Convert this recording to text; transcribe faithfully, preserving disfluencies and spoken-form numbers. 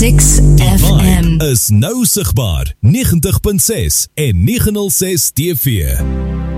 six F M is nou sigbaar, negentig punt ses en negen nul ses T V.